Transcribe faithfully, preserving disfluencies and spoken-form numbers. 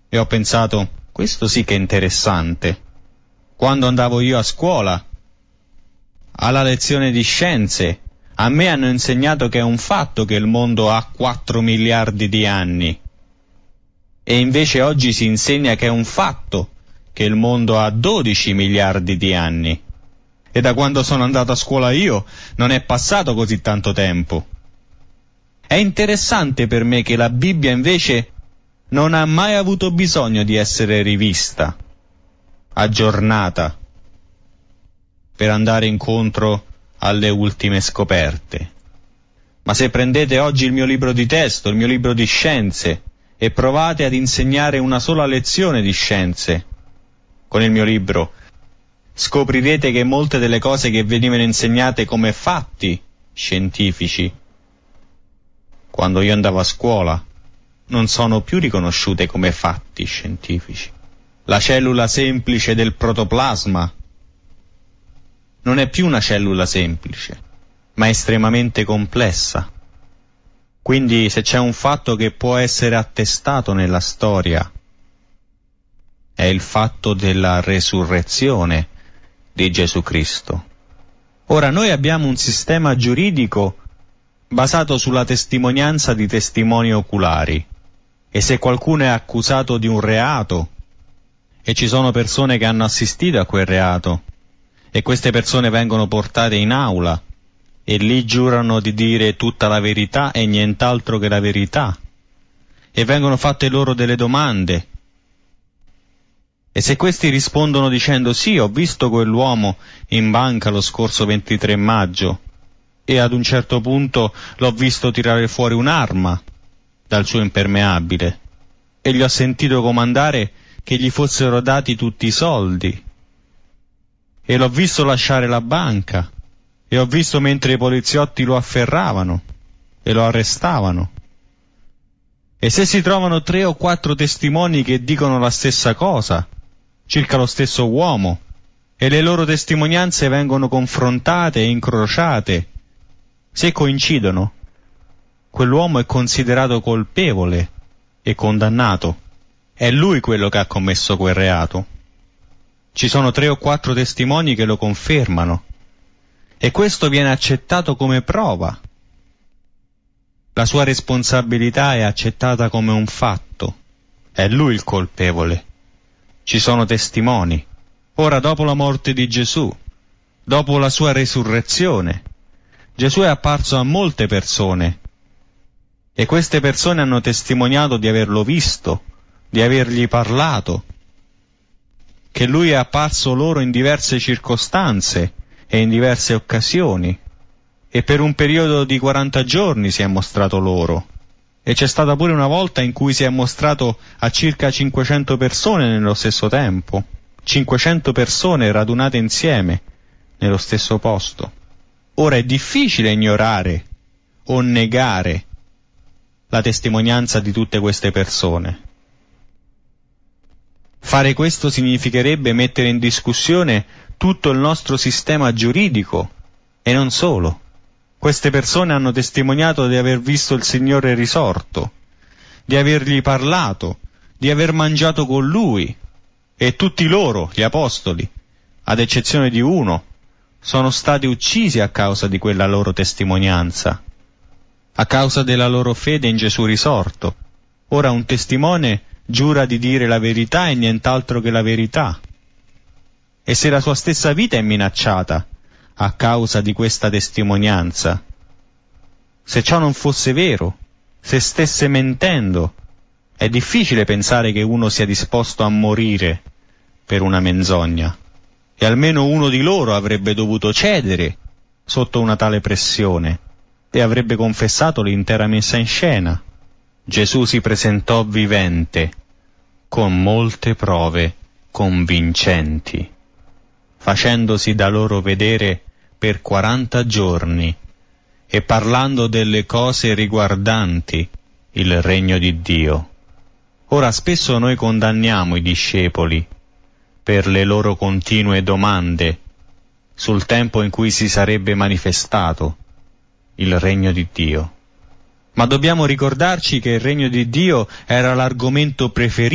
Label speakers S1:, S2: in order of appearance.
S1: e ho pensato, questo sì che è interessante. Quando andavo io a scuola, alla lezione di scienze, a me hanno insegnato che è un fatto che il mondo ha quattro miliardi di anni. E invece oggi si insegna che è un fatto che il mondo ha dodici miliardi di anni. E da quando sono andato a scuola io non è passato così tanto tempo. È interessante per me che la Bibbia invece non ha mai avuto bisogno di essere rivista, aggiornata, per andare incontro alle ultime scoperte. Ma se prendete oggi il mio libro di testo, il mio libro di scienze, e provate ad insegnare una sola lezione di scienze con il mio libro, scoprirete che molte delle cose che venivano insegnate come fatti scientifici, quando io andavo a scuola, non sono più riconosciute come fatti scientifici. La cellula semplice del protoplasma non è più una cellula semplice, ma è estremamente complessa. Quindi se c'è un fatto che può essere attestato nella storia, è il fatto della resurrezione di Gesù Cristo. Ora, noi abbiamo un sistema giuridico basato sulla testimonianza di testimoni oculari, e se qualcuno è accusato di un reato, e ci sono persone che hanno assistito a quel reato, e queste persone vengono portate in aula, e lì giurano di dire tutta la verità e nient'altro che la verità, e vengono fatte loro delle domande, e se questi rispondono dicendo sì, ho visto quell'uomo in banca lo scorso ventitré maggio, e ad un certo punto l'ho visto tirare fuori un'arma dal suo impermeabile, e gli ho sentito comandare che gli fossero dati tutti i soldi, e l'ho visto lasciare la banca, e ho visto mentre i poliziotti lo afferravano e lo arrestavano. E se si trovano tre o quattro testimoni che dicono la stessa cosa circa lo stesso uomo, e le loro testimonianze vengono confrontate e incrociate, se coincidono, quell'uomo è considerato colpevole e condannato. È lui quello che ha commesso quel reato. Ci sono tre o quattro testimoni che lo confermano, e questo viene accettato come prova. La sua responsabilità è accettata come un fatto. È lui il colpevole. Ci sono testimoni. Ora, dopo la morte di Gesù, dopo la sua resurrezione, Gesù è apparso a molte persone, e queste persone hanno testimoniato di averlo visto, di avergli parlato, che lui è apparso loro in diverse circostanze e in diverse occasioni, e per un periodo di quaranta giorni si è mostrato loro, e c'è stata pure una volta in cui si è mostrato a circa cinquecento persone nello stesso tempo, cinquecento persone radunate insieme nello stesso posto. Ora è difficile ignorare o negare la testimonianza di tutte queste persone. Fare questo significherebbe mettere in discussione tutto il nostro sistema giuridico, e non solo. Queste persone hanno testimoniato di aver visto il Signore risorto, di avergli parlato, di aver mangiato con Lui, e tutti loro, gli apostoli, ad eccezione di uno, sono stati uccisi a causa di quella loro testimonianza, a causa della loro fede in Gesù risorto. Ora un testimone giura di dire la verità e nient'altro che la verità. E se la sua stessa vita è minacciata a causa di questa testimonianza, se ciò non fosse vero, se stesse mentendo, è difficile pensare che uno sia disposto a morire per una menzogna. E almeno uno di loro avrebbe dovuto cedere sotto una tale pressione e avrebbe confessato l'intera messa in scena. Gesù si presentò vivente, con molte prove convincenti, facendosi da loro vedere per quaranta giorni e parlando delle cose riguardanti il regno di Dio. Ora spesso noi condanniamo i discepoli per le loro continue domande sul tempo in cui si sarebbe manifestato il regno di Dio. Ma dobbiamo ricordarci che il regno di Dio era l'argomento preferito